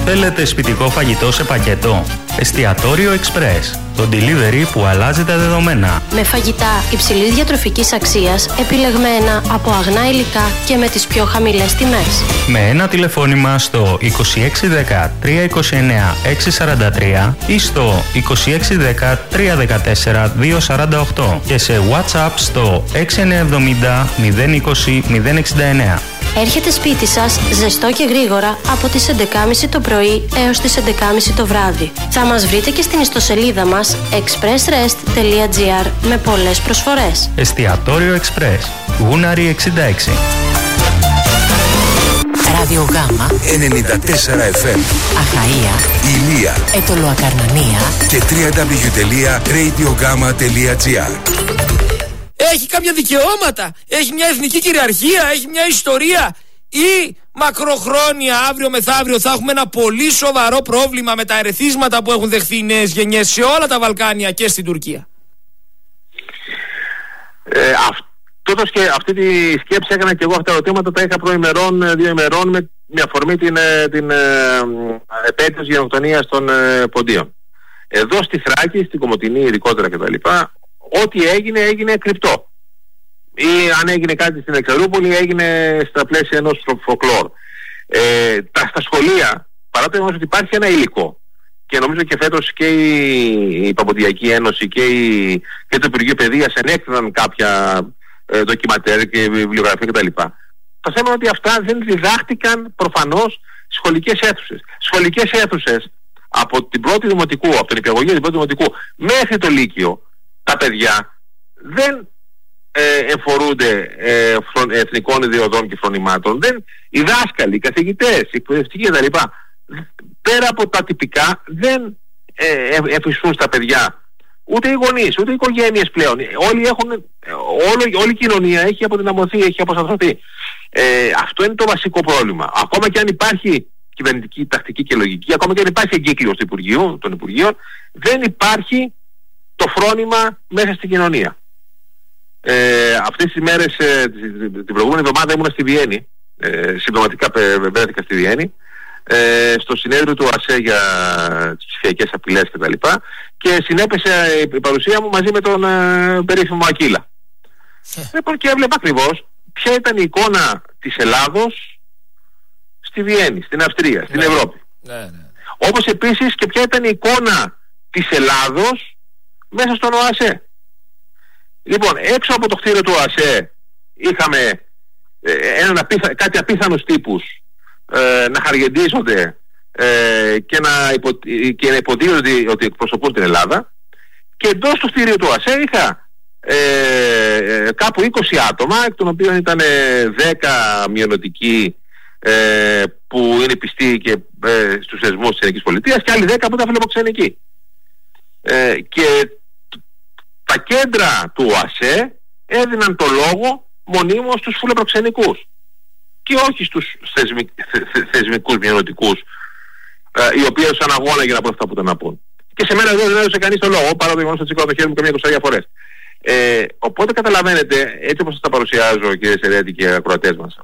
Θέλετε σπιτικό φαγητό σε πακέτο? Εστιατόριο Express. Το delivery που αλλάζει τα δεδομένα. Με φαγητά υψηλής διατροφικής αξίας, επιλεγμένα από αγνά υλικά και με τις πιο χαμηλές τιμές. Με ένα τηλεφώνημα στο 2610 329 643 ή στο 2610 314 248 και σε WhatsApp στο 6970 020 069. Έρχεται σπίτι σας ζεστό και γρήγορα από τις 11.30 το πρωί έως τις 11.30 το βράδυ. Θα μας βρείτε και στην ιστοσελίδα μας expressrest.gr με πολλές προσφορές. Εστιατόριο Express, Γούναρη 66. Ραδιογάμα 94 FM Αχαΐα, Ηλία, Ετωλοακαρνανία και www.radiogama.gr. Έχει κάποια δικαιώματα, έχει μια εθνική κυριαρχία, έχει μια ιστορία, ή μακροχρόνια αύριο μεθαύριο θα έχουμε ένα πολύ σοβαρό πρόβλημα με τα ερεθίσματα που έχουν δεχθεί οι νέες γενιές σε όλα τα Βαλκάνια και στην Τουρκία? Αυτή τη σκέψη έκανα και εγώ. Αυτά τα ερωτήματα τα είχα προημερών, 2 ημερών, με αφορμή την επέτειο της γενοκτονίας των Ποντίων. Εδώ στη Θράκη, στην Κομοτηνή ειδικότερα κτλ., ό,τι έγινε κρυπτό. Ή αν έγινε κάτι στην Εξαρούπολη, έγινε στα πλαίσια ενός φοκλόρ. Στα σχολεία, παρά το γεγονός ότι υπάρχει ένα υλικό, και νομίζω και φέτος και η Παποντιακή Ένωση και το Υπουργείο Παιδείας ενέκριναν κάποια ντοκιματέρ και βιβλιογραφία κτλ. Το θέμα είναι ότι αυτά δεν διδάχτηκαν προφανώς σχολικές αίθουσες. Σχολικές αίθουσες από την πρώτη δημοτικού, από την υπηαγωγή την πρώτη δημοτικού μέχρι το Λύκειο, τα παιδιά δεν εφορούνται εθνικών ιδεωδών και φρονημάτων. Οι δάσκαλοι, οι καθηγητές, οι εκπαιδευτικοί κτλ., πέρα από τα τυπικά, δεν εφιστούν στα παιδιά, ούτε οι γονείς, ούτε οι οικογένειες πλέον. Όλη η κοινωνία έχει αποδυναμωθεί, έχει αποσταθρωθεί. Αυτό είναι το βασικό πρόβλημα. Ακόμα και αν υπάρχει κυβερνητική τακτική και λογική, ακόμα και αν υπάρχει εγκύκλειος των Υπουργείων, δεν υπάρχει το φρόνημα μέσα στην κοινωνία. Αυτές τις μέρες, την προηγούμενη εβδομάδα ήμουνα στη Βιέννη, συμπτωματικά βρέθηκα στη Βιέννη, στο συνέδριο του ΟΑΣΕ για τις ψηφιακές απειλές κτλ. Και συνέπεσε η παρουσία μου μαζί με τον περίφημο Ακύλα. Και έβλεπα ακριβώς ποια ήταν η εικόνα της Ελλάδος στη Βιέννη, στην Αυστρία, στην Ευρώπη. Όπως επίσης και ποια ήταν η εικόνα της Ελλάδος μέσα στον ΟΑΣΕ. Λοιπόν, έξω από το κτίριο του ΟΑΣΕ είχαμε κάτι απίθανους τύπους να χαργεντίζονται και να υποτίθονται ότι εκπροσωπούν την Ελλάδα, και εντός του κτίριου του ΟΑΣΕ είχα κάπου 20 άτομα, εκ των οποίων ήταν 10 μειονοτικοί που είναι πιστοί και στους θεσμούς της Ελληνικής Πολιτείας, και άλλοι 10 που ήταν φιλοξενικοί. Και τα κέντρα του ΟΑΣΕ έδιναν το λόγο μονίμως στους φιλοπροξενικούς και όχι στους θεσμικούς μειονοτικούς, οι οποίοι έδωσαν αγώνα για να πούν αυτά που ήταν να πούν. Και σε μένα δεν έδωσε κανείς το λόγο, παρά το γεγονός ότι σηκώνω το χέρι μου καμία 20 φορές. Οπότε καταλαβαίνετε, έτσι όπως σας τα παρουσιάζω, κύριε Σερέτη και ακροατές μας,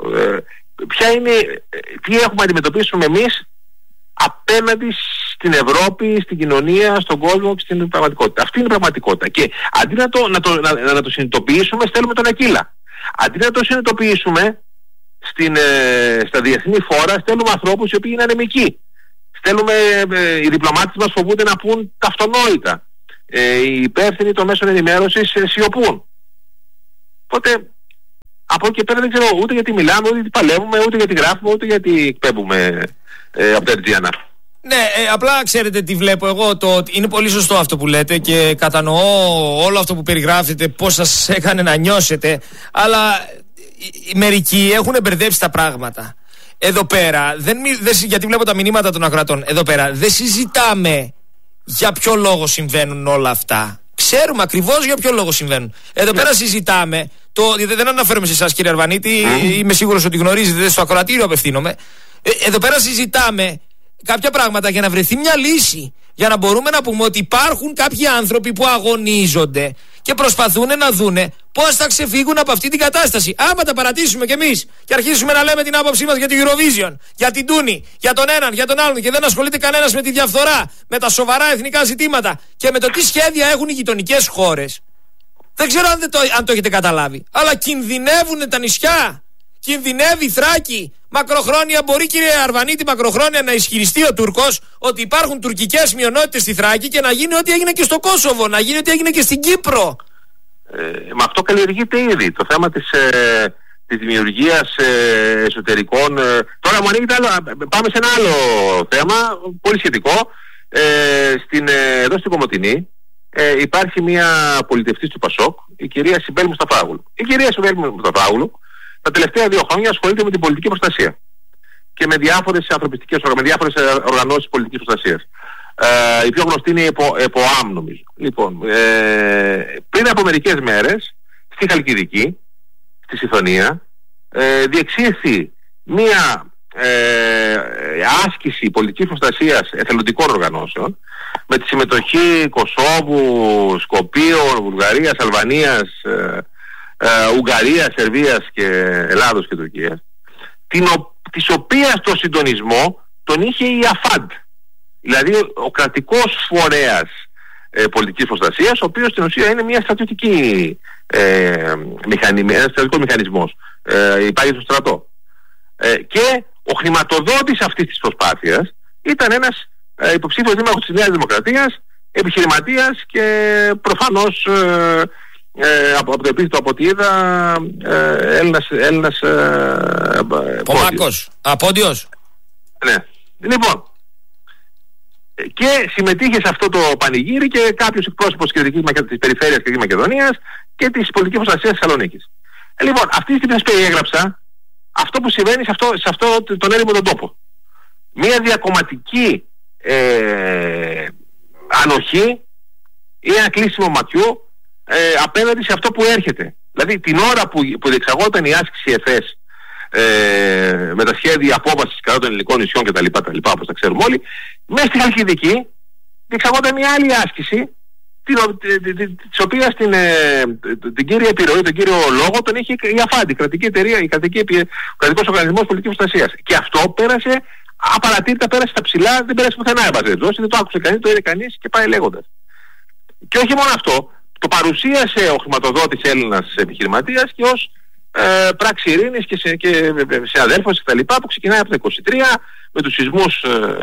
τι έχουμε να αντιμετωπίσουμε εμείς απέναντι στην Ευρώπη, στην κοινωνία, στον κόσμο και στην πραγματικότητα. Αυτή είναι η πραγματικότητα. Και αντί να το συνειδητοποιήσουμε, στέλνουμε τον Ακύλα. Αντί να το συνειδητοποιήσουμε στα διεθνή φόρα, στέλνουμε ανθρώπους οι οποίοι είναι ανεμικοί. Οι διπλωμάτες μας φοβούνται να πούν τα αυτονόητα. Οι υπεύθυνοι των μέσων ενημέρωσης σιωπούν. Οπότε από εκεί και πέρα δεν ξέρω ούτε γιατί μιλάμε, ούτε γιατί παλεύουμε, ούτε γιατί γράφουμε, ούτε γιατί εκπέμπουμε από τα Ερτζιανά. Ναι, απλά ξέρετε τι βλέπω εγώ, είναι πολύ σωστό αυτό που λέτε και κατανοώ όλο αυτό που περιγράφετε, πώς σας έκανε να νιώσετε, αλλά οι μερικοί έχουν μπερδέψει τα πράγματα. Εδώ πέρα, γιατί βλέπω τα μηνύματα των ακροατών, εδώ πέρα δεν συζητάμε για ποιο λόγο συμβαίνουν όλα αυτά. Ξέρουμε ακριβώς για ποιο λόγο συμβαίνουν. Εδώ πέρα συζητάμε, δεν αναφέρομαι σε εσάς κύριε Αρβανίτη, είμαι σίγουρος ότι γνωρίζετε, στο ακροατήριο απευθύνομαι. Εδώ πέρα συζητάμε κάποια πράγματα για να βρεθεί μια λύση. Για να μπορούμε να πούμε ότι υπάρχουν κάποιοι άνθρωποι που αγωνίζονται και προσπαθούν να δούνε πώς θα ξεφύγουν από αυτή την κατάσταση. Άμα τα παρατήσουμε κι εμείς και αρχίσουμε να λέμε την άποψή μας για την Eurovision, για την Τούνη, για τον έναν, για τον άλλον και δεν ασχολείται κανένας με τη διαφθορά, με τα σοβαρά εθνικά ζητήματα και με το τι σχέδια έχουν οι γειτονικές χώρες. Δεν ξέρω αν το έχετε καταλάβει, αλλά κινδυνεύουν τα νησιά. Κινδυνεύει η Θράκη. Μακροχρόνια μπορεί, κύριε Αρβανίτη, μακροχρόνια να ισχυριστεί ο Τούρκος ότι υπάρχουν τουρκικές μειονότητες στη Θράκη και να γίνει ό,τι έγινε και στο Κόσοβο, να γίνει ό,τι έγινε και στην Κύπρο. Με αυτό καλλιεργείται ήδη το θέμα της δημιουργίας εσωτερικών. Τώρα μου ανοίγεται άλλο. Πάμε σε ένα άλλο θέμα, πολύ σχετικό. Εδώ στην Κομοτηνή υπάρχει μια πολιτευτής του Πασόκ, η κυρία Σιμπέλ Μουσταφάγλου. Η κυρία Σιμπέλ Μουσταφάγλου τα τελευταία 2 χρόνια ασχολείται με την πολιτική προστασία και με διάφορες οργανώσεις πολιτικής προστασίας. Η πιο γνωστή είναι η ΕΠΟΑΜ, νομίζω. Λοιπόν, πριν από μερικές μέρες στη Χαλκιδική, στη Συθωνία, διεξήχθη μία άσκηση πολιτικής προστασίας εθελοντικών οργανώσεων με τη συμμετοχή Κωσόβου, Σκοπίων, Βουλγαρίας, Αλβανίας, Ουγγαρίας, Σερβίας και Ελλάδος και Τουρκίας, της οποίας το συντονισμό τον είχε η ΑΦΑΝΤ, δηλαδή ο κρατικός φορέας πολιτικής προστασίας, ο οποίος στην ουσία είναι μια στρατιωτική ένας στρατιωτικός μηχανισμός, υπάρχει στο στρατό, και ο χρηματοδότης αυτής της προσπάθειας ήταν ένας υποψήφιος δήμαρχος της Νέας Δημοκρατίας, επιχειρηματίας και προφανώς από το επίθετο από ό,τι είδα Έλληνας Πομάκος, Απόντιος. Ναι, λοιπόν, και συμμετείχε σε αυτό το πανηγύρι και κάποιος εκπρόσωπος της Περιφέρειας Κεντρικής Μακεδονίας και της πολιτικής προστασίας της Θεσσαλονίκης. Λοιπόν, αυτή τη στιγμή σας περιέγραψα αυτό που συμβαίνει σε αυτό τον έρημο τον τόπο. Μια διακομματική ανοχή ή ένα κλείσιμο ματιού απέναντι σε αυτό που έρχεται. Δηλαδή την ώρα που διεξαγόταν η άσκηση ΕΦΕΣ με τα σχέδια απόβασης κατά των ελληνικών νησιών κτλ, όπως τα ξέρουμε όλοι, μέσα στη Χαλκιδική διεξαγόταν μια άλλη άσκηση, της οποίας την κύρια επιρροή, τον κύριο λόγο τον είχε η ΑΦΑΝΤ, η κρατική εταιρεία, ο κρατικός οργανισμός πολιτικής προστασίας. Και αυτό πέρασε απαρατήρητα, πέρασε στα ψηλά, δεν πέρασε πουθενά, δεν το άκουσε κανείς, το είδε κανείς και πάει λέγοντας. Και όχι μόνο αυτό, το παρουσίασε ο χρηματοδότης Έλληνας επιχειρηματίας και ως πράξη ειρήνης και σε αδέλφωση κτλ, που ξεκινάει από το 23 με τους σεισμούς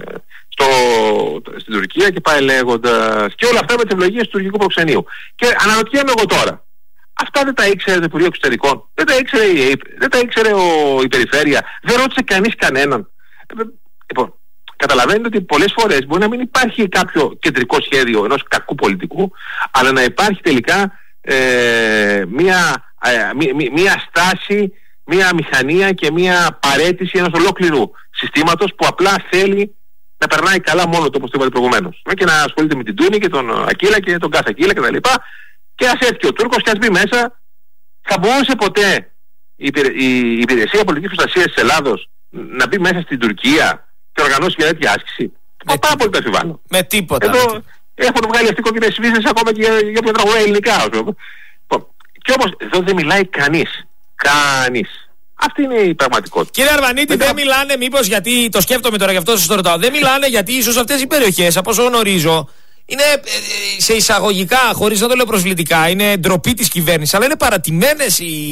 στην Τουρκία και πάει λέγοντας, και όλα αυτά με τις ευλογίες του τουρκικού προξενείου. Και αναρωτιέμαι εγώ τώρα, αυτά δεν τα ήξερε το Υπουργείο Εξωτερικών, δεν τα ήξερε η ΑΕΠ, δεν τα ήξερε η Περιφέρεια, δεν ρώτησε κανείς κανέναν. Λοιπόν, καταλαβαίνετε ότι πολλές φορές μπορεί να μην υπάρχει κάποιο κεντρικό σχέδιο ενός κακού πολιτικού, αλλά να υπάρχει τελικά μία στάση, μία μηχανία και μία παρέτηση ενός ολόκληρου συστήματος που απλά θέλει να περνάει καλά μόνο το, όπως το είπατε προηγουμένως, και να ασχολείται με την Τούνη και τον Ακύλα και τον κάθε Ακύλα κτλ. Και ας έρθει και ο Τούρκος και ας μπει μέσα. Θα μπορούσε ποτέ η Υπηρεσία Πολιτικής Προστασίας της Ελλάδος να μπει μέσα στην Τουρκία και οργανώσει μια τέτοια άσκηση? Πάρα πολύ το αμφιβάλλω. Με τίποτα. Εδώ έχουν βγάλει αυτοί κόκκινες σβήσεις ακόμα και για που τραγουδάει ελληνικά. Και όμως εδώ δεν μιλάει κανείς. Κανείς. Αυτή είναι η πραγματικότητα. Κύριε Αρβανίτη, δεν μιλάνε, μήπως, γιατί το σκέφτομαι τώρα, γι' αυτό σας το ρωτάω, δεν μιλάνε γιατί ίσως αυτές οι περιοχές, από όσο γνωρίζω, είναι σε εισαγωγικά, χωρίς να το λέω προσβλητικά, είναι ντροπή της κυβέρνησης, αλλά είναι παρατημένες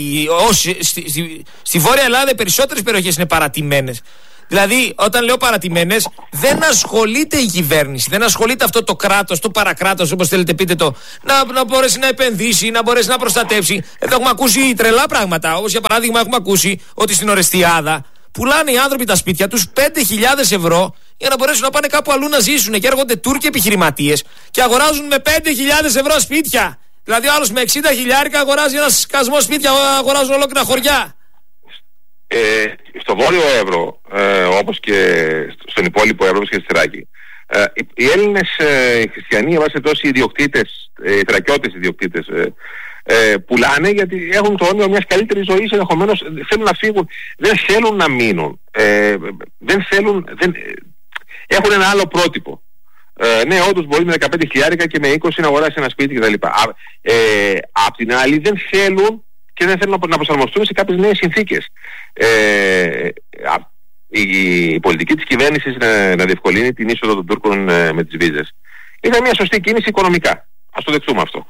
στη Βόρεια Ελλάδα οι περισσότερες περιοχές είναι παρατημένες. Δηλαδή, όταν λέω παρατημένες, δεν ασχολείται η κυβέρνηση, δεν ασχολείται αυτό το κράτος, το παρακράτος, όπως θέλετε πείτε το, να μπορέσει να επενδύσει, να μπορέσει να προστατεύσει. Εδώ έχουμε ακούσει τρελά πράγματα, όπως για παράδειγμα έχουμε ακούσει ότι στην Ορεστιάδα πουλάνε οι άνθρωποι τα σπίτια τους 5.000 ευρώ για να μπορέσουν να πάνε κάπου αλλού να ζήσουν, και έρχονται Τούρκοι επιχειρηματίες και αγοράζουν με 5.000 ευρώ σπίτια. Δηλαδή, ο άλλος με 60.000 αγοράζει ένα σκασμό σπίτια, αγοράζουν ολόκληρα χωριά. Στο Βόρειο Εύρο, όπως και στον υπόλοιπο Εύρο και στη Θράκη, οι Έλληνες οι χριστιανοί, οι ιδιοκτήτες, οι θρακιώτες ιδιοκτήτες, πουλάνε γιατί έχουν το όνειρο μιας καλύτερης ζωής, ενδεχομένως θέλουν να φύγουν, δεν θέλουν να μείνουν, έχουν ένα άλλο πρότυπο. Ναι, όντως μπορεί με 15.000 και με 20 να αγοράσει ένα σπίτι κτλ. Απ' την άλλη δεν θέλουν και δεν θέλουν να προσαρμοστούν σε κάποιες νέες συνθήκες. Η πολιτική της κυβέρνησης να διευκολύνει την είσοδο των Τούρκων με τις βίζες ήταν μια σωστή κίνηση οικονομικά. Ας το δεχτούμε αυτό.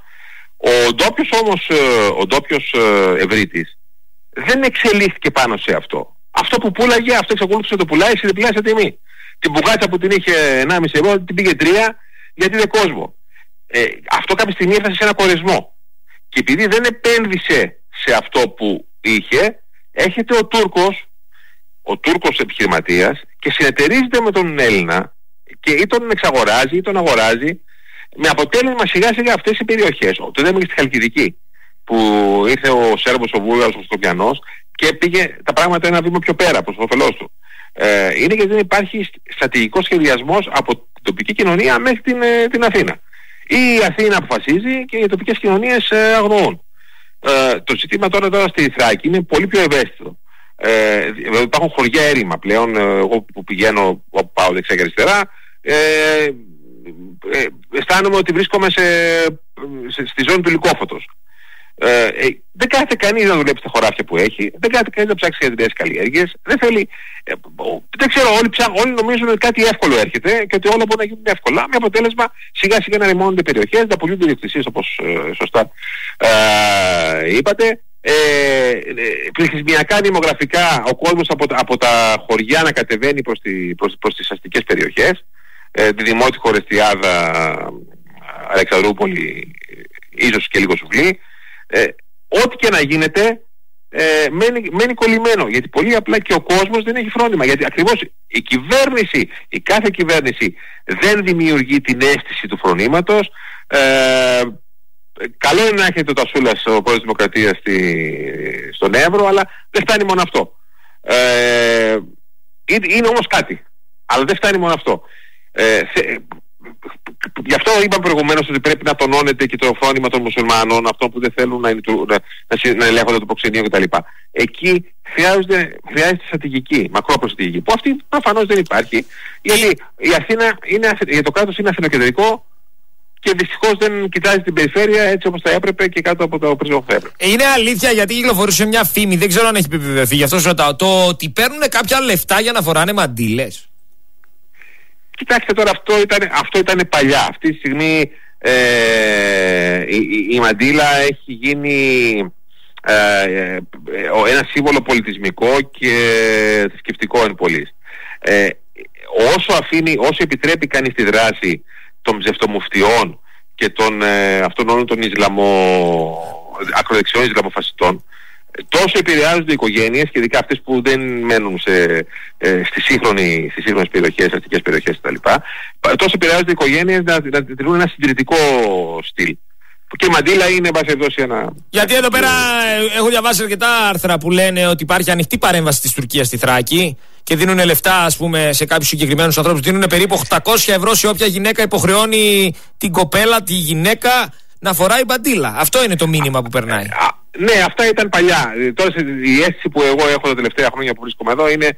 Ο ντόπιος ευρύτης δεν εξελίχθηκε πάνω σε αυτό. Αυτό που πούλαγε, αυτό εξακολούθησε να το πουλάει σε διπλάσια τιμή. Την μπουγάτσα που την είχε 1,5 ευρώ την πήγε 3 γιατί είναι κόσμο. Αυτό κάποια στιγμή έφτασε σε ένα κορεσμό. Και επειδή δεν επένδυσε σε αυτό που είχε, έρχεται ο Τούρκος επιχειρηματίας και συνεταιρίζεται με τον Έλληνα και ή τον εξαγοράζει ή τον αγοράζει, με αποτέλεσμα σιγά σιγά αυτές οι περιοχές. Το είδαμε και στη Χαλκιδική που ήρθε ο Σέρβος, ο Βούλγαρος, ο Σκοπιανός και πήγε τα πράγματα ένα βήμα πιο πέρα προς όφελός του. Είναι γιατί δεν υπάρχει στρατηγικός σχεδιασμός από την τοπική κοινωνία μέχρι την Αθήνα. Η Αθήνα αποφασίζει και οι τοπικές κοινωνίες αγνοούν. Το ζήτημα τώρα στη Θράκη είναι πολύ πιο ευαίσθητο. Υπάρχουν χωριά έρημα πλέον. Εγώ που πηγαίνω, όπου πάω δεξιά και αριστερά, αισθάνομαι ότι βρίσκομαι στη ζώνη του Λυκόφωτος. Δεν κάθεται κανείς να δουλέψει στα χωράφια που έχει, δεν κάθεται κανείς να ψάξει για τις καλλιέργειες, δεν θέλει, δεν ξέρω, όλοι νομίζουν ότι κάτι εύκολο έρχεται και ότι όλα μπορεί να γίνουν εύκολα, με αποτέλεσμα σιγά σιγά να ρημώνονται περιοχές, να πουλούνται ιδιοκτησίες όπως σωστά είπατε. Πληθυσμιακά, δημογραφικά, ο κόσμος από τα χωριά να κατεβαίνει προς τις αστικές περιοχές, τη Δημότη, Χορεστιάδα, Αλεξανδρούπολη, ίσως και λίγο Σουβλή. Ό,τι και να γίνεται μένει κολλημένο, γιατί πολύ απλά και ο κόσμος δεν έχει φρόνημα, γιατί ακριβώς η κάθε κυβέρνηση δεν δημιουργεί την αίσθηση του φρονήματος. Καλό είναι να έχετε το Τασούλας, ο πρόεδρος της Δημοκρατίας, στον Εύρο, αλλά δεν φτάνει μόνο αυτό. Είναι όμως κάτι, αλλά δεν φτάνει μόνο αυτό. Γι' αυτό είπαμε προηγουμένως ότι πρέπει να τονώνεται και το φρόνημα των μουσουλμάνων, αυτών που δεν θέλουν να ελέγχονται το προξενείο κτλ. Εκεί χρειάζεται στρατηγική, μακρόπρόθεσμη στρατηγική, που αυτή προφανώς δεν υπάρχει, γιατί η Αθήνα το κράτος είναι αθηνοκεντρικό και δυστυχώς δεν κοιτάζει την περιφέρεια έτσι όπως θα έπρεπε και κάτω από το πρίσμα που θα έπρεπε. Είναι αλήθεια, γιατί κυκλοφορούσε μια φήμη, δεν ξέρω αν έχει επιβεβαιωθεί, γι' αυτό σου ρωτάω, το ότι παίρνουν κάποια λεφτά για να φοράνε μαντήλες. Κοιτάξτε τώρα, αυτό ήταν παλιά. Αυτή τη στιγμή η μαντήλα έχει γίνει ένα σύμβολο πολιτισμικό και θρησκευτικό εν πολλοίς. Όσο επιτρέπει κανείς τη δράση των ψευτομουφτιών και αυτών όλων των ακροδεξιών Ισλαμοφασιστών, τόσο επηρεάζονται οι οικογένειες, και ειδικά αυτές που δεν μένουν στις σύγχρονες περιοχές, αστικές περιοχές κτλ. Τόσο επηρεάζονται οι οικογένειες να τηρούν ένα συντηρητικό στυλ. Και η μαντήλα είναι, εν πάση περιπτώσει, ένα. Γιατί εδώ πέρα έχω διαβάσει αρκετά άρθρα που λένε ότι υπάρχει ανοιχτή παρέμβαση της Τουρκίας στη Θράκη και δίνουν λεφτά, ας πούμε, σε κάποιους συγκεκριμένους ανθρώπους. Δίνουν περίπου 800 ευρώ σε όποια γυναίκα υποχρεώνει την κοπέλα, τη γυναίκα, να φοράει μπαντήλα. Αυτό είναι το μήνυμα που περνάει. Ναι, αυτά ήταν παλιά. Τώρα η αίσθηση που εγώ έχω τα τελευταία χρόνια που βρίσκομαι εδώ είναι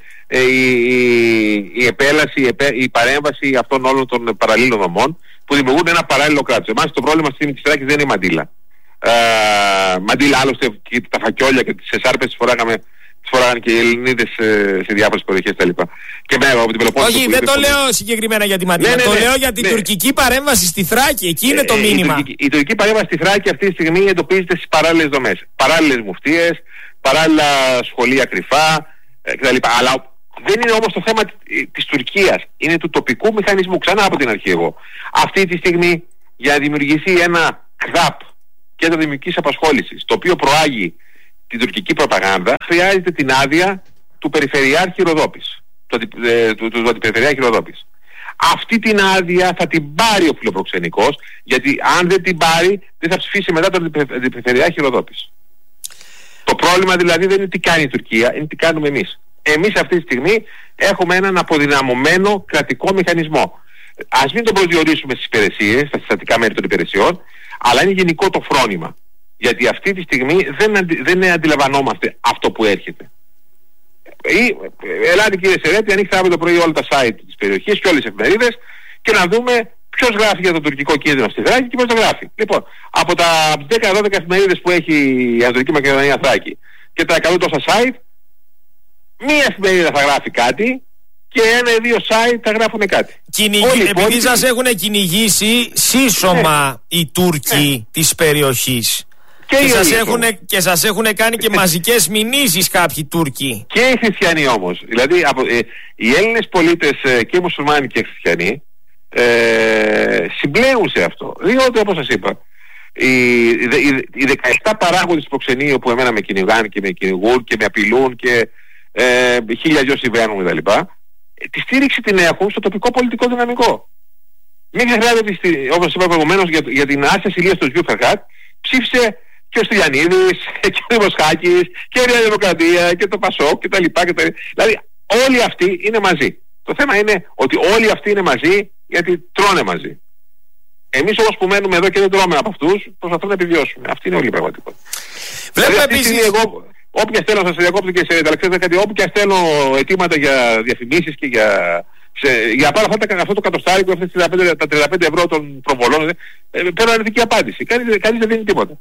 η επέλαση, η παρέμβαση αυτών όλων των παραλλήλων δομών που δημιουργούν ένα παράλληλο κράτος. Εμάς το πρόβλημα στη της Θράκης δεν είναι η μαντήλα. Μαντήλα, άλλωστε, και τα φακιόλια και τις εσάρπες τις φοράγαν και οι Ελληνίδες σε διάφορες περιοχές κτλ. Όχι, δεν το λέω συγκεκριμένα για τη μαντήλα. Το λέω για την τουρκική παρέμβαση στη Θράκη. Εκεί είναι το μήνυμα. Η τουρκική παρέμβαση στη Θράκη αυτή τη στιγμή εντοπίζεται στις παράλληλες δομές. Παράλληλες μουφτίες, παράλληλα σχολεία κρυφά κτλ. Αλλά δεν είναι όμως το θέμα της Τουρκίας. Είναι του τοπικού μηχανισμού. Ξανά από την αρχή εγώ. Αυτή τη στιγμή, για να δημιουργηθεί ένα ΚΔΑΠ, κέντρο δημιουργικής απασχόλησης, το οποίο προάγει την τουρκική προπαγάνδα, χρειάζεται την άδεια του Περιφερειάρχη Ροδόπης, του Αντιπεριφερειάρχη Ροδόπης. Αυτή την άδεια θα την πάρει ο φιλοπροξενικός, γιατί αν δεν την πάρει δεν θα ψηφίσει μετά τον Αντιπεριφερειάρχη Ροδόπης. Το πρόβλημα δηλαδή δεν είναι τι κάνει η Τουρκία, είναι τι κάνουμε εμείς. Εμείς αυτή τη στιγμή έχουμε έναν αποδυναμωμένο κρατικό μηχανισμό. Ας μην τον προσδιορίσουμε στις υπηρεσίες, στα συστατικά μέρη των υπηρεσιών, αλλά είναι γενικό το φρόνημα. Γιατί αυτή τη στιγμή δεν αντιλαμβανόμαστε αυτό που έρχεται. Ελάτε κύριε Σερέτη, ανοίξτε αύριο το πρωί όλα τα site της περιοχής και όλες τις εφημερίδες και να δούμε ποιος γράφει για το τουρκικό κίνδυνο στη Θράκη και ποιος το γράφει. Λοιπόν, από τα 10-12 εφημερίδες που έχει η Ανατολική Μακεδονία Θράκη και τα 100 τόσα site, μία εφημερίδα θα γράφει κάτι και 1-2 site θα γράφουν κάτι. Επειδή σας έχουν κυνηγήσει σύσσωμα οι Τούρκοι της περιοχής. Και σας έχουν κάνει και μαζικές μηνύσεις κάποιοι Τούρκοι. Και οι χριστιανοί όμως. Δηλαδή οι Έλληνες πολίτες και οι μουσουλμάνοι και οι χριστιανοί συμπλέουν σε αυτό. Διότι όπως σας είπα, οι 17 παράγοντες του προξενείου που εμένα με κυνηγάνε και με κυνηγούν και με απειλούν και χίλια δυο συμβαίνουν κτλ. Τη στήριξη την έχουν στο τοπικό πολιτικό δυναμικό. Μην ξεχνάτε ότι, όπως είπα προηγουμένως, για την άσκηση ηλίας του Γιουφερχάτ ψήφισε και ο Στυλιανίδης και ο Δημοσχάκης και η Νέα Δημοκρατία και το Πασόκ κτλ. Δηλαδή όλοι αυτοί είναι μαζί. Το θέμα είναι ότι όλοι αυτοί είναι μαζί γιατί τρώνε μαζί. Εμείς όμως που μένουμε εδώ και δεν τρώμε από αυτούς, προσπαθούμε να επιβιώσουμε. Αυτή είναι όλη η πραγματικότητα. Βλέπουμε επίσης. Όποια στέλνω, σας διακόπτω και σε ταλαξέτε κάτι, όποια στέλνω αιτήματα για διαφημίσεις και για πάρα αυτό το κατοστάρικο, αυτές τα 35 ευρώ των προβολών, παίρνω αρνητική απάντηση. Κανείς δεν δίνει τίποτα.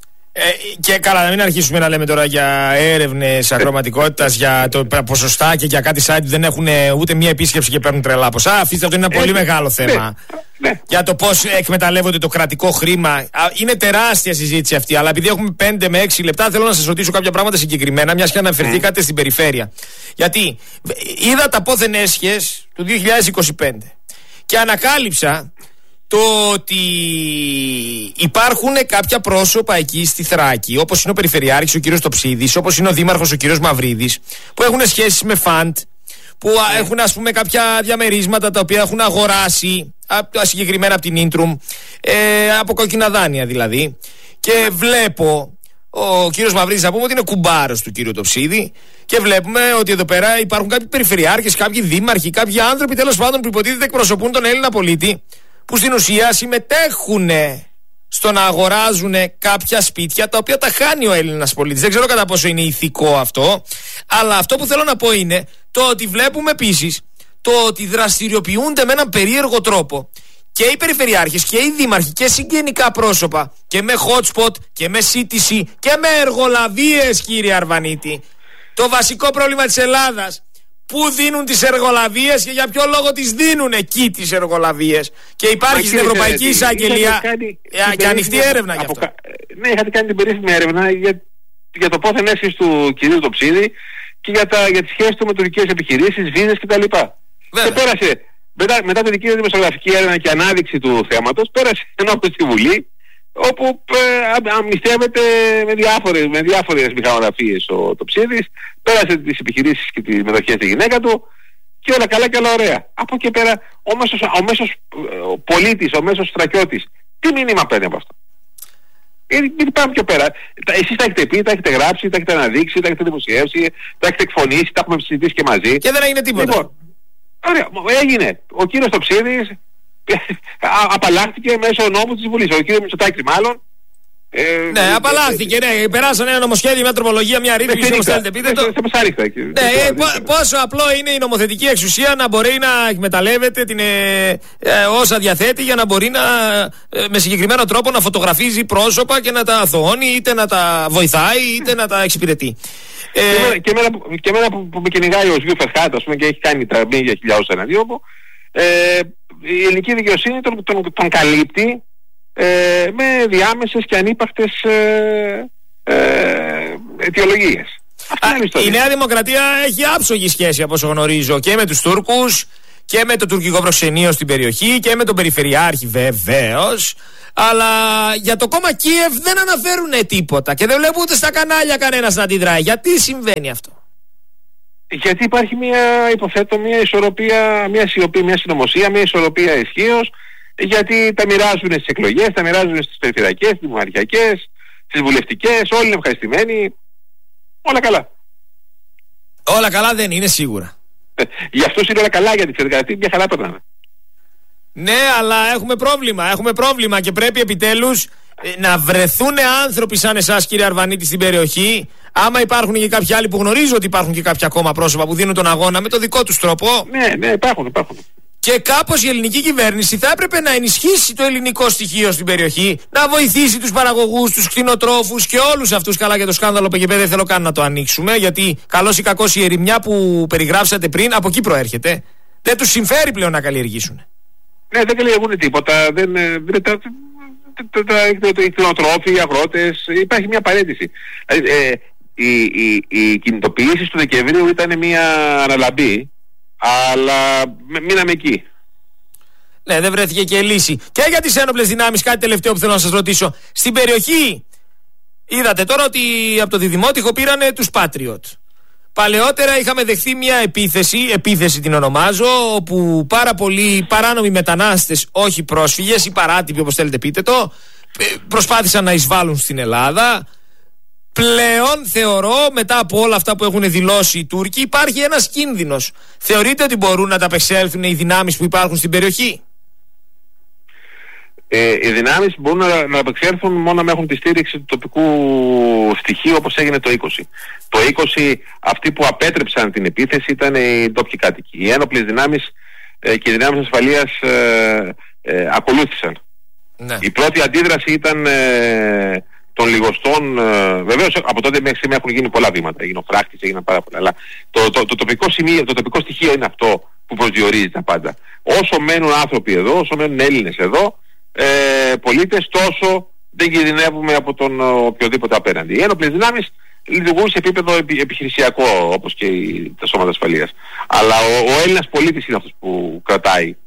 Και καλά, να μην αρχίσουμε να λέμε τώρα για έρευνες ακροματικότητας, για το ποσοστά και για κάτι site που δεν έχουν ούτε μία επίσκεψη και παίρνουν τρελά ποσά. Αφήστε, αυτό είναι ένα πολύ μεγάλο θέμα. Ναι. Για το πώς εκμεταλλεύονται το κρατικό χρήμα. Είναι τεράστια συζήτηση αυτή, αλλά επειδή έχουμε 5 με 6 λεπτά, θέλω να σας ρωτήσω κάποια πράγματα συγκεκριμένα, μιας και αναφερθήκατε στην περιφέρεια. Γιατί είδα τα πόθεν έσχες του 2025 και ανακάλυψα το ότι υπάρχουν κάποια πρόσωπα εκεί στη Θράκη, όπως είναι ο Περιφερειάρχης ο κύριος Τοψίδης, όπως είναι ο Δήμαρχος ο κύριος Μαυρίδης, που έχουν σχέσεις με φαντ, που έχουν ας πούμε κάποια διαμερίσματα τα οποία έχουν αγοράσει συγκεκριμένα από την Ίντρουμ, από κόκκινα δάνεια δηλαδή. Και βλέπω ο κύριος Μαυρίδης, να πούμε ότι είναι κουμπάρος του κύριου Τοψίδη, και βλέπουμε ότι εδώ πέρα υπάρχουν κάποιοι περιφερειάρχες, κάποιοι δήμαρχοι, κάποιοι άνθρωποι τέλος πάντων που υποτίθεται εκπροσωπούν τον Έλληνα πολίτη, που στην ουσία συμμετέχουν στο να αγοράζουν κάποια σπίτια τα οποία τα χάνει ο Έλληνας πολίτης. Δεν ξέρω κατά πόσο είναι ηθικό αυτό, αλλά αυτό που θέλω να πω είναι το ότι βλέπουμε επίσης το ότι δραστηριοποιούνται με έναν περίεργο τρόπο και οι περιφερειάρχες και οι δήμαρχοι και συγγενικά πρόσωπα και με hotspot και με σύντηση και με εργολαβίες, κύριε Αρβανίτη. Το βασικό πρόβλημα της Ελλάδας, πού δίνουν τις εργολαβίες και για ποιο λόγο τις δίνουν εκεί τις εργολαβίες. Και υπάρχει στην Ευρωπαϊκή Εισαγγελία και ανοιχτή έρευνα γι' αυτό. Ναι, είχατε κάνει την περίφημη έρευνα για το πόθεν έσχες του κυρίου Τοψίδη και για τις σχέσεις του με τουρκικές επιχειρήσεις, βίζες κτλ. Και πέρασε, μετά την δική δημοσιογραφική έρευνα και ανάδειξη του θέματος, πέρασε ενώπιον στη Βουλή, όπου αμνηστεύεται με διάφορες μηχανογραφίες ο Τοψίδης, πέρασε τις επιχειρήσεις και τις μετοχές στη γυναίκα του και όλα καλά και όλα ωραία. Από εκεί πέρα ο μέσος πολίτης, ο μέσος στρακιώτης, τι μήνυμα παίρνει από αυτό? Μην πάμε πιο πέρα. Εσείς τα έχετε πει, τα έχετε γράψει, τα έχετε αναδείξει, τα έχετε δημοσιεύσει, τα έχετε εκφωνήσει, τα έχουμε συζητήσει και μαζί. Και δεν έγινε τίποτα. Λοιπόν, ωραία, έγινε. Ο κύριος Τοψίδης απαλλάχθηκε μέσω νόμου της Βουλής. Ο κύριος Μητσοτάκης μάλλον. Ναι, απαλλάχθηκε, ναι. Περάσανε ένα νομοσχέδιο, μια τροπολογία, μια ρύθμιση, όπως θέλετε πείτε το. Πόσο απλό είναι η νομοθετική εξουσία να μπορεί να εκμεταλλεύεται όσα διαθέτει για να μπορεί με συγκεκριμένο τρόπο να φωτογραφίζει πρόσωπα και να τα αθωώνει, είτε να τα βοηθάει, είτε να τα εξυπηρετεί. Και εμένα που με κυνηγάει ο Γιουφερχάτ, ας πούμε, και έχει κάνει τα 1.000 εναντίον μου, η ελληνική δικαιοσύνη τον καλύπτει με διάμεσες και ανύπαρκτες αιτιολογίες. Η Νέα Δημοκρατία έχει άψογη σχέση, από όσο γνωρίζω, και με τους Τούρκους και με το τουρκικό προξενείο στην περιοχή και με τον Περιφερειάρχη βεβαίως. Αλλά για το κόμμα Κίεβ δεν αναφέρουν τίποτα και δεν βλέπω ούτε στα κανάλια κανένας να αντιδράει. Γιατί συμβαίνει αυτό? Γιατί υπάρχει μια ισορροπία, μια σιωπή, μια συνωμοσία, μια ισορροπία ισχύως, γιατί τα μοιράζουν στις εκλογές, τα μοιράζουν στις περιφερειακές, στις δημαρχιακές, στις βουλευτικές, όλοι είναι ευχαριστημένοι, όλα καλά. Όλα καλά δεν είναι σίγουρα. Για αυτούς είναι όλα καλά, γιατί ξέρετε, μια χαρά περνάνε. Ναι, αλλά έχουμε πρόβλημα και πρέπει επιτέλους να βρεθούν άνθρωποι σαν εσάς, κύριε Αρβανίτη, στην περιοχή. Άμα υπάρχουν και κάποιοι άλλοι, που γνωρίζω ότι υπάρχουν και κάποια ακόμα πρόσωπα που δίνουν τον αγώνα με το δικό τους τρόπο. Ναι, υπάρχουν. Και κάπως η ελληνική κυβέρνηση θα έπρεπε να ενισχύσει το ελληνικό στοιχείο στην περιοχή, να βοηθήσει τους παραγωγούς, τους κτηνοτρόφους και όλους αυτούς. Καλά, για το σκάνδαλο ΠΚΠ δεν θέλω καν να το ανοίξουμε, γιατί καλώς ή κακώς η ερημιά που περιγράψατε πριν από εκεί προέρχεται. Δεν τους συμφέρει πλέον να καλλιεργήσουν. Ναι, δεν καλλιεργούν τίποτα. Οι κτηνοτρόφοι, οι αγρότες, υπάρχει μια παρέτηση. Οι κινητοποιήσεις του Δεκεμβρίου ήταν μια αναλαμπή, αλλά μείναμε εκεί. Ναι, δεν βρέθηκε και λύση. Και για τις ένοπλες δυνάμεις, κάτι τελευταίο που θέλω να σας ρωτήσω. Στην περιοχή είδατε τώρα ότι από το Διδημότυχο πήρανε τους Patriot. Παλαιότερα είχαμε δεχθεί μια επίθεση την ονομάζω, όπου πάρα πολλοί παράνομοι μετανάστες, όχι πρόσφυγες ή παράτυποι όπως θέλετε πείτε το, προσπάθησαν να εισβάλλουν στην Ελλάδα. Πλέον θεωρώ, μετά από όλα αυτά που έχουν δηλώσει οι Τούρκοι, υπάρχει ένας κίνδυνος. Θεωρείτε ότι μπορούν να τα απεξέλθουν οι δυνάμεις που υπάρχουν στην περιοχή? Οι δυνάμεις μπορούν να απεξέλθουν μόνο να έχουν τη στήριξη του τοπικού στοιχείου, όπως έγινε το 20. Το 20 αυτοί που απέτρεψαν την επίθεση ήταν οι ντόπιοι κάτοικοι. Οι ένοπλες δυνάμεις και οι δυνάμεις ασφαλείας ακολούθησαν. Ναι. Η πρώτη αντίδραση ήταν των λιγοστών. Βεβαίως από τότε μέχρι σήμερα έχουν γίνει πολλά βήματα. Έγινε ο φράχτης, έγιναν πάρα πολλά. Αλλά το τοπικό σημείο, το τοπικό στοιχείο είναι αυτό που προσδιορίζει τα πάντα. Όσο μένουν άνθρωποι εδώ, όσο μένουν Έλληνες εδώ, πολίτες, τόσο δεν κινδυνεύουμε από τον οποιοδήποτε απέναντι. Οι ένοπλες δυνάμεις λειτουργούν σε επίπεδο επιχειρησιακό, όπως και τα σώματα ασφαλείας. Αλλά ο Έλληνας πολίτης είναι αυτός που κρατάει.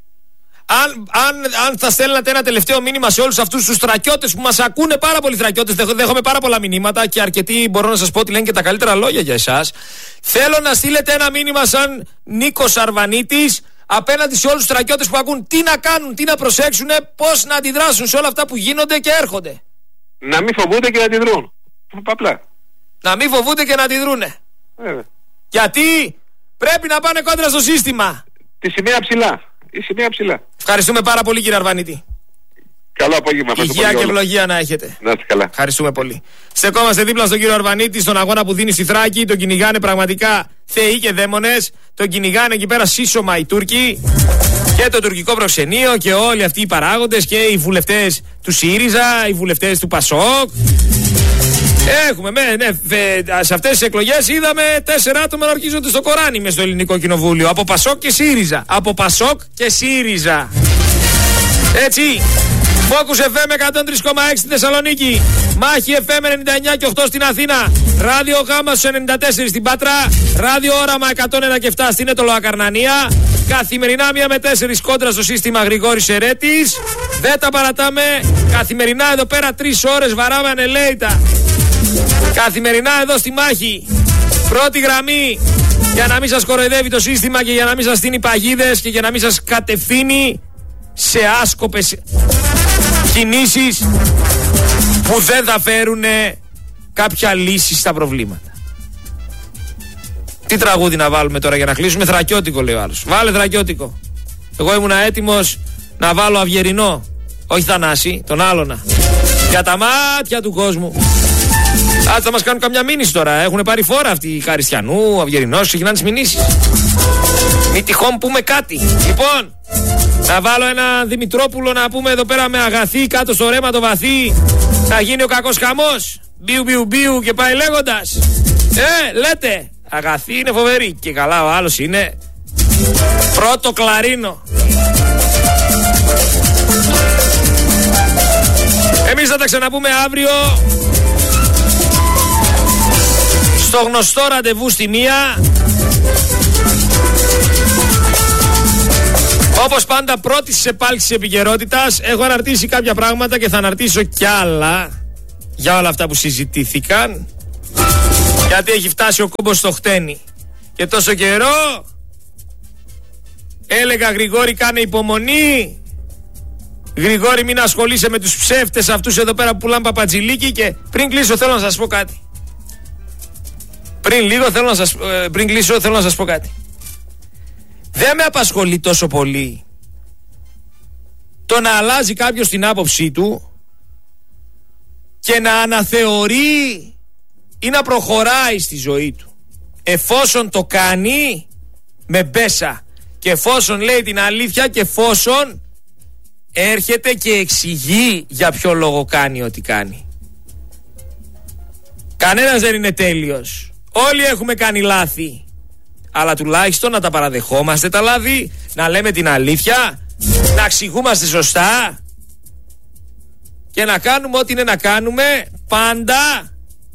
Αν θα στέλνατε ένα τελευταίο μήνυμα σε όλους αυτούς τους στρακιώτες που μας ακούνε, πάρα πολλοί στρακιώτες, δέχομαι πάρα πολλά μηνύματα και αρκετοί μπορώ να σας πω ότι λένε και τα καλύτερα λόγια για εσάς. Θέλω να στείλετε ένα μήνυμα σαν Νίκος Αρβανίτης απέναντι σε όλους τους στρακιώτες που ακούν, τι να κάνουν, τι να προσέξουν, πώς να αντιδράσουν σε όλα αυτά που γίνονται και έρχονται. Να μην φοβούνται και να αντιδρούν. Απλά. Να μην φοβούνται και να αντιδρούνε. Γιατί πρέπει να πάνε κόντρα στο σύστημα. Τη σημαία ψηλά. Η σημαία ψηλά. Ευχαριστούμε πάρα πολύ, κύριε Αρβανίτη. Καλό απόγευμα. Υγεία και ευλογία να έχετε. Να είστε καλά. Ευχαριστούμε πολύ. Στεκόμαστε δίπλα στον κύριο Αρβανίτη, στον αγώνα που δίνει στη Θράκη. Τον κυνηγάνε πραγματικά θεοί και δαίμονες. Τον κυνηγάνε εκεί πέρα σύσσωμα οι Τούρκοι. Και το τουρκικό προξενείο και όλοι αυτοί οι παράγοντες και οι βουλευτές του ΣΥΡΙΖΑ, οι βουλευτές του ΠΑΣΟΚ. Έχουμε, σε αυτές τις εκλογές είδαμε 4 άτομα να ορκίζονται στο Κοράνι μες στο ελληνικό κοινοβούλιο. Από ΠΑΣΟΚ και ΣΥΡΙΖΑ. Από ΠΑΣΟΚ και ΣΥΡΙΖΑ. Έτσι. Focus FM 103,6 στη Θεσσαλονίκη. Μάχη FM 99 και 8 στην Αθήνα. Ράδιο Γάμα στους 94 στην Πάτρα. Ράδιο Όραμα 101 και 7 στην Έτωλο Ακαρνανία. Καθημερινά 1 με 4 κόντρα στο σύστημα Γρηγόρης Ερέτης. Δεν τα παρατάμε. Καθημερινά εδώ πέρα 3 ώρες βαράμε ανελαίητα. Καθημερινά εδώ στη μάχη. Πρώτη γραμμή για να μην σας κοροϊδεύει το σύστημα και για να μην σας στείνει παγίδες και για να μην σας κατευθύνει σε άσκοπες κινήσεις που δεν θα φέρουν κάποια λύση στα προβλήματα. Τι τραγούδι να βάλουμε τώρα για να κλείσουμε? Θρακιώτικο λέει ο άλλος. Βάλε θρακιώτικο. Εγώ ήμουν έτοιμος να βάλω Αυγερινό. Όχι Θανάση, τον άλλονα. Για τα μάτια του κόσμου. Άρα θα μας κάνουν καμιά μήνυση τώρα. Έχουν πάρει φόρα αυτοί οι Χαριστιανού, Αυγερινός, ξεκινάνε τις μηνύσεις. Μη τυχόν πούμε κάτι. Λοιπόν, να βάλω ένα Δημητρόπουλο να πούμε εδώ πέρα με αγαθή κάτω στο ρέμα το βαθύ. Θα γίνει ο κακός χαμός. Μπιου μπιου μπιου και πάει λέγοντας. Λέτε, αγαθή είναι φοβερή. Και καλά ο άλλος είναι πρώτο κλαρίνο. Εμείς θα τα ξαναπούμε αύριο στο γνωστό ραντεβού στη 1. Όπως πάντα πρώτη στις επάλξεις επικαιρότητας. Έχω αναρτήσει κάποια πράγματα και θα αναρτήσω κι άλλα για όλα αυτά που συζητήθηκαν. Γιατί έχει φτάσει ο κόμπος στο χτένι. Και τόσο καιρό έλεγα Γρηγόρη κάνε υπομονή. Γρηγόρη μην ασχολείσαι με τους ψεύτες αυτούς εδώ πέρα που πουλάνε παπατζηλίκι. Και πριν κλείσω θέλω να σας πω κάτι. Πριν κλείσω θέλω να σας πω κάτι. Δεν με απασχολεί τόσο πολύ το να αλλάζει κάποιος την άποψή του και να αναθεωρεί ή να προχωράει στη ζωή του, εφόσον το κάνει με μπέσα Και εφόσον λέει την αλήθεια και εφόσον έρχεται και εξηγεί για ποιο λόγο κάνει ό,τι κάνει. Κανένας δεν είναι τέλειος. Όλοι έχουμε κάνει λάθη. Αλλά τουλάχιστον να τα παραδεχόμαστε τα λάθη, να λέμε την αλήθεια, να εξηγούμαστε σωστά και να κάνουμε ό,τι είναι να κάνουμε πάντα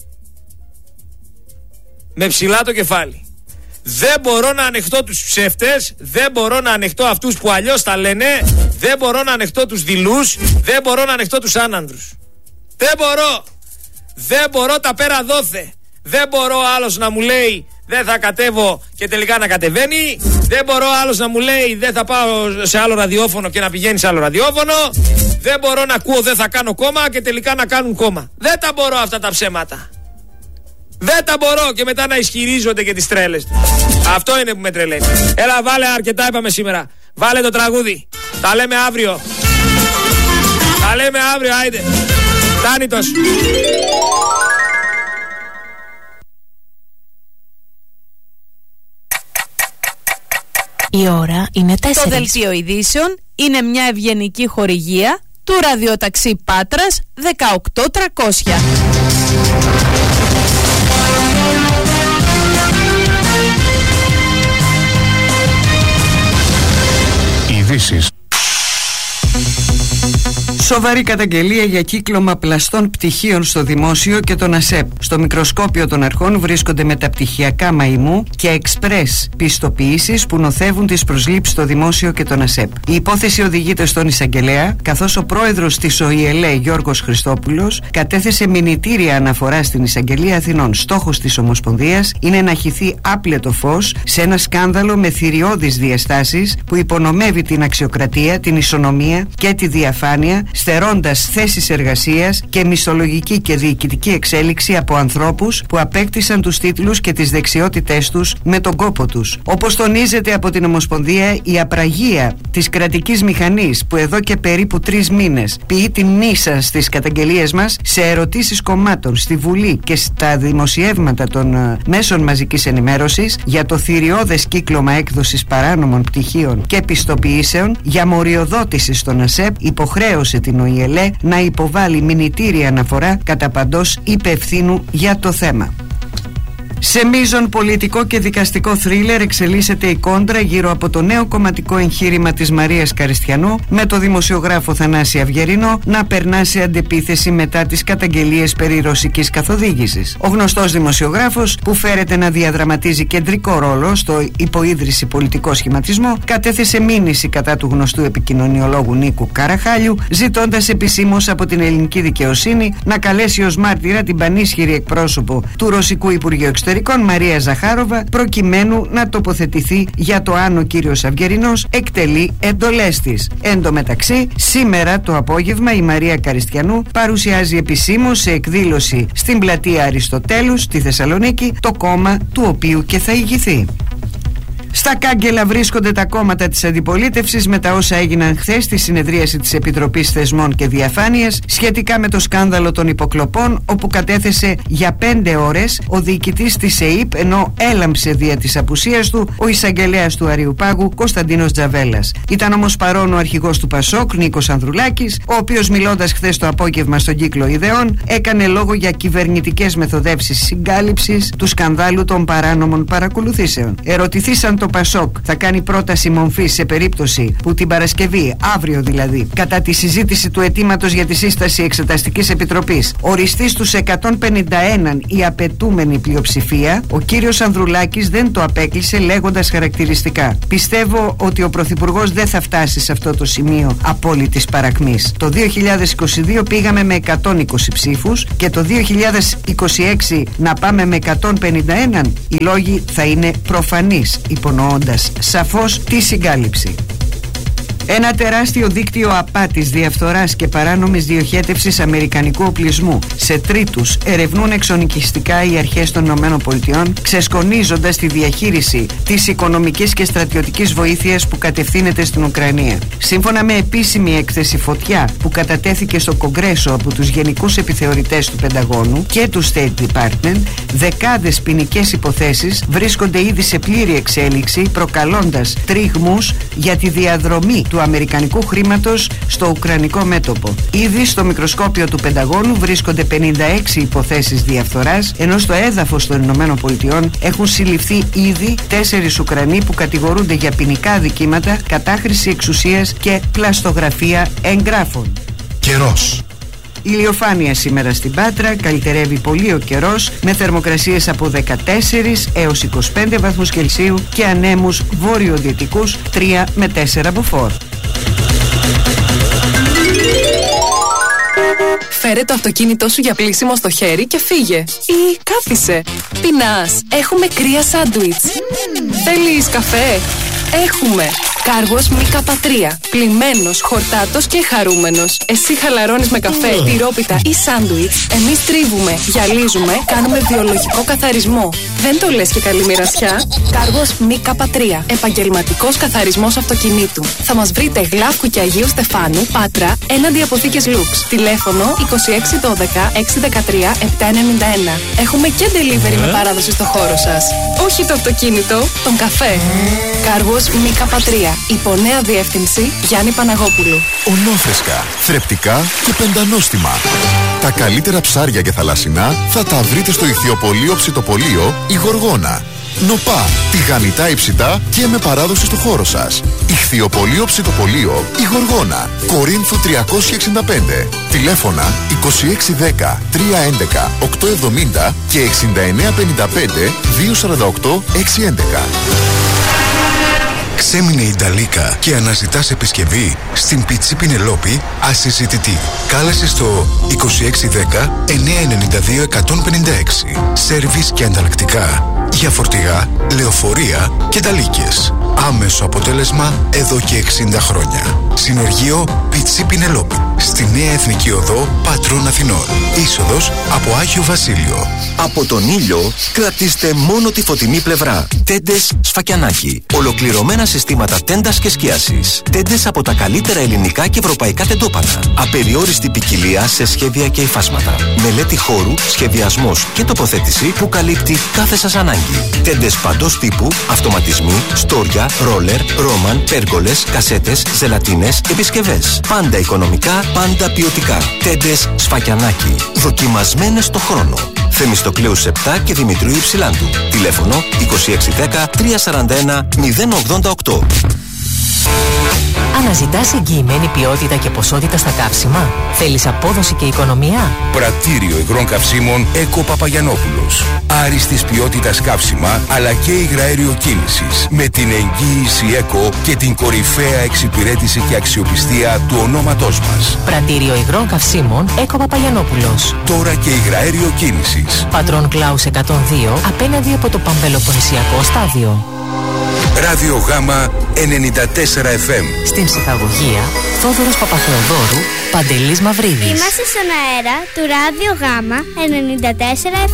με ψηλά το κεφάλι. Δεν μπορώ να ανεχτώ τους ψεύτες, δεν μπορώ να ανεχτώ αυτούς που αλλιώς τα λένε, δεν μπορώ να ανεχτώ τους δειλούς, δεν μπορώ να ανεχτώ τους άνανδρους. Δεν μπορώ τα πέρα δόθε. Δεν μπορώ άλλος να μου λέει δεν θα κατέβω και τελικά να κατεβαίνει. Δεν μπορώ άλλος να μου λέει δεν θα πάω σε άλλο ραδιόφωνο και να πηγαίνει σε άλλο ραδιόφωνο. Δεν μπορώ να ακούω δεν θα κάνω κόμμα και τελικά να κάνουν κόμμα. Δεν τα μπορώ αυτά τα ψέματα. Δεν τα μπορώ και μετά να ισχυρίζονται και τις τρέλες του. Αυτό είναι που με τρελαίνει. Έλα βάλε, αρκετά είπαμε σήμερα. Βάλε το τραγούδι. Τα λέμε αύριο. Τα λέμε αύριο, άιντε. Φτάνει τόσο. Η ώρα είναι 4. Το δελτίο ειδήσεων είναι μια ευγενική χορηγία του ραδιοταξί Πάτρας 18300. Ειδήσεις. Σοβαρή καταγγελία για κύκλωμα πλαστών πτυχίων στο δημόσιο και τον ΑΣΕΠ. Στο μικροσκόπιο των αρχών βρίσκονται μεταπτυχιακά μαϊμού και εξπρές πιστοποιήσεις που νοθεύουν τις προσλήψεις στο δημόσιο και τον ΑΣΕΠ. Η υπόθεση οδηγείται στον εισαγγελέα, καθώς ο πρόεδρος της ΟΗΕΛΕ, Γιώργος Χριστόπουλος, κατέθεσε μηνυτήρια αναφορά στην Εισαγγελία Αθηνών. Στόχος της Ομοσπονδίας είναι να χυθεί άπλετο φως σε ένα σκάνδαλο με θηριώδεις διαστάσεις που υπονομεύει την αξιοκρατία, την ισονομία και τη διαφάνεια, στερώντας θέσεις εργασίας και μισθολογική και διοικητική εξέλιξη από ανθρώπους που απέκτησαν τους τίτλους και τις δεξιότητές τους με τον κόπο τους. Όπως τονίζεται από την Ομοσπονδία, η απραγία της κρατικής μηχανής που εδώ και περίπου 3 μήνες ποιεί την μίσα στις καταγγελίες μας, σε ερωτήσεις κομμάτων, στη Βουλή και στα δημοσιεύματα των μέσων μαζικής ενημέρωσης για το θηριώδες κύκλωμα έκδοσης παράνομων πτυχίων και πιστοποιήσεων για μοριοδότηση στον ΑΣΕΠ, υποχρέωσε την ΟΗΕΛΕ να υποβάλει μηνυτήρια αναφορά κατά παντός υπευθύνου για το θέμα. Σε μείζον πολιτικό και δικαστικό θρίλερ εξελίσσεται η κόντρα γύρω από το νέο κομματικό εγχείρημα της Μαρίας Καριστιανού, με το δημοσιογράφο Θανάση Αυγερινό να περνά σε αντεπίθεση μετά τις καταγγελίες περί ρωσικής καθοδήγησης. Ο γνωστός δημοσιογράφος, που φέρεται να διαδραματίζει κεντρικό ρόλο στο υποίδρυση πολιτικό σχηματισμό, κατέθεσε μήνυση κατά του γνωστού επικοινωνιολόγου Νίκου Καραχάλιου, ζητώντας επισήμως από την ελληνική δικαιοσύνη να καλέσει ως μάρτυρα την πανίσχυρη εκπρόσωπο του Ρωσικού Υπουργείου Εξωτερικών, Μαρία Ζαχάροβα, προκειμένου να τοποθετηθεί για το αν ο κύριος Αυγερινός εκτελεί εντολές της. Εν τω μεταξύ, σήμερα το απόγευμα η Μαρία Καριστιανού παρουσιάζει επισήμως σε εκδήλωση στην πλατεία Αριστοτέλου στη Θεσσαλονίκη το κόμμα του οποίου και θα ηγηθεί. Στα κάγκελα βρίσκονται τα κόμματα της αντιπολίτευσης με τα όσα έγιναν χθες στη συνεδρίαση της Επιτροπής Θεσμών και Διαφάνειας σχετικά με το σκάνδαλο των υποκλοπών, όπου κατέθεσε για 5 ώρες ο διοικητής της ΕΥΠ, ενώ έλαμψε δια της απουσίας του ο εισαγγελέας του Αριουπάγου Κωνσταντίνος Τζαβέλας. Ήταν όμως παρόν ο αρχηγός του ΠΑΣΟΚ, Νίκος Ανδρουλάκης, ο οποίος μιλώντας χθες το απόγευμα στον Κύκλο Ιδεών έκανε λόγο για κυβερνητικές μεθοδεύσεις συγκάλυψης του σκανδάλου των παράνομων παρακολουθήσεων. Ερωτηθήσαν το ΠΑΣΟΚ θα κάνει πρόταση μομφής σε περίπτωση που την Παρασκευή, αύριο δηλαδή, κατά τη συζήτηση του αιτήματος για τη σύσταση Εξεταστικής Επιτροπής, οριστεί στους 151 η απαιτούμενη πλειοψηφία, ο κύριος Ανδρουλάκης δεν το απέκλεισε λέγοντας χαρακτηριστικά: πιστεύω ότι ο Πρωθυπουργός δεν θα φτάσει σε αυτό το σημείο απόλυτης παρακμής. Το 2022 πήγαμε με 120 ψήφους και το 2026 να πάμε με 151. Οι λόγοι θα είναι προφανείς, υπονοώντας σαφώς τη συγκάλυψη. Ένα τεράστιο δίκτυο απάτης, διαφθοράς και παράνομης διοχέτευσης αμερικανικού οπλισμού σε τρίτους ερευνούν εξονικιστικά οι αρχές των ΗΠΑ, ξεσκονίζοντας τη διαχείριση της οικονομικής και στρατιωτικής βοήθειας που κατευθύνεται στην Ουκρανία. Σύμφωνα με επίσημη έκθεση Φωτιά που κατατέθηκε στο Κογκρέσο από τους γενικούς επιθεωρητές του Πενταγώνου και του State Department, δεκάδες ποινικές υποθέσεις βρίσκονται ήδη σε πλήρη εξέλιξη, προκαλώντας τρίγμους για τη διαδρομή του αμερικανικού χρήματος στο ουκρανικό μέτωπο. Ήδη στο μικροσκόπιο του Πενταγώνου βρίσκονται 56 υποθέσεις διαφθοράς, ενώ στο έδαφος των ΗΠΑ έχουν συλληφθεί ήδη 4 Ουκρανοί που κατηγορούνται για ποινικά αδικήματα, κατάχρηση εξουσίας και πλαστογραφία εγγράφων. Καιρός. Ηλιοφάνεια σήμερα στην Πάτρα, καλυτερεύει πολύ ο καιρός με θερμοκρασίες από 14 έως 25 βαθμούς Κελσίου και ανέμους βορειοδυτικούς 3 με 4 μποφόρ. Φέρε το αυτοκίνητό σου για πλύσιμο στο χέρι και φύγε. Ή κάθισε. Πεινάς. Έχουμε κρύα σάντουιτς. Θέλεις καφέ? Έχουμε. Κάργος Μίκα Πατρία. Πλυμμένος, χορτάτος και χαρούμενος. Εσύ χαλαρώνεις με καφέ, τυρόπιτα ή σάντουιτς. Εμείς τρίβουμε, γυαλίζουμε, κάνουμε βιολογικό καθαρισμό. Δεν το λες και καλή μοιρασιά? Κάργος Μίκα Πατρία. Επαγγελματικός καθαρισμός αυτοκινήτου. Θα μας βρείτε Γλάφκου και Αγίου Στεφάνου, Πάτρα, έναντι αποθήκες Λουξ. Τηλέφωνο 2612 613 791. Έχουμε και delivery με παράδοση στο χώρο σας. Όχι το αυτοκίνητο, τον καφέ. Κάργος Μίκα Πατρία. Υπονέα Διεύθυνση Γιάννη Παναγόπουλου. Ονόφρεσκα, θρεπτικά και πεντανόστιμα. Τα καλύτερα ψάρια και θαλασσινά θα τα βρείτε στο ηχθειοπωλείο ψητοπωλείο η Γοργόνα. Νοπά, τηγανιτά υψητά και με παράδοση στο χώρο σας. Ηχθειοπωλείο ψητοπωλείο η Γοργόνα. Κορίνθου 365. Τηλέφωνα 2610 311 870 και 6955 248 611. Ξέμεινε η Νταλίκα και αναζητάς επισκευή? Στην Πιτσί Πινελόπη ασυζητητή. Κάλεσε στο 2610 992 156. Σέρβις και ανταλλακτικά για φορτηγά, λεωφορεία και νταλίκες. Άμεσο αποτέλεσμα εδώ και 60 χρόνια. Συνεργείο Πιτσί Πινελόπη. Στη Νέα Εθνική Οδό Πατρών Αθηνών. Είσοδος από Άγιο Βασίλειο. Από τον ήλιο κρατήστε μόνο τη φωτεινή πλευρά. Τέντες Σφακιανάκι. Ολοκληρωμένα συστήματα τέντας και σκίασης. Τέντες από τα καλύτερα ελληνικά και ευρωπαϊκά τεντόπανα. Απεριόριστη ποικιλία σε σχέδια και υφάσματα. Μελέτη χώρου, σχεδιασμός και τοποθέτηση που καλύπτει κάθε σας ανάγκη. Τέντες παντός τύπου, αυτοματισμοί, στόρια, ρόλερ, ρόμαν, πέργολες, κασέτες, ζελατίνες, επισκευές. Πάντα οικονομικά, πάντα ποιοτικά. Τέντες Σφακιανάκι. Δοκιμασμένες στο χρόνο. Θεμιστοκλέους 7 και Δημητρίου Υψηλάντου. Τηλέφωνο 2610 341 088. Αναζητάς εγγυημένη ποιότητα και ποσότητα στα καύσιμα? Θέλεις απόδοση και οικονομία? Πρατήριο υγρών καυσίμων ΕΚΟ Παπαγιανόπουλος. Άριστης ποιότητας καύσιμα αλλά και υγραέριο κίνησης. Με την εγγύηση ΕΚΟ και την κορυφαία εξυπηρέτηση και αξιοπιστία του ονόματός μας. Πρατήριο υγρών καυσίμων ΕΚΟ Παπαγιανόπουλος. Τώρα και υγραέριο κίνησης. Πατρών Κλάους 102 απέναντι από το Παμπελοποννησιακό στάδιο. Ράδιο Γάμα 94 FM. Στην ψυχαγωγία Θόδωρος Παπαθεοδόρου, Παντελής Μαυρίδης. Είμαστε στον αέρα του Ράδιο Γάμα 94 FM.